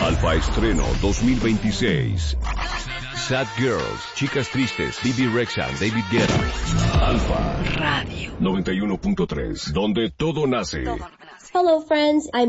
Alfa Estreno 2026. Sad Girls, Chicas Tristes, Bibi Rexha, David Guetta. Alfa Radio 91.3, donde todo nace. Hello friends, I'm